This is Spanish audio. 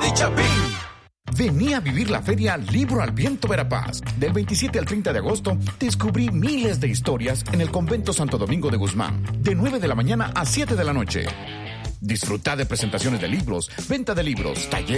y Chapín. Vení a vivir la feria Libro al Viento Verapaz. Del 27 al 30 de agosto, descubrí miles de historias en el Convento Santo Domingo de Guzmán, de 9 de la mañana a 7 de la noche. Disfruta de presentaciones de libros, venta de libros, talleres.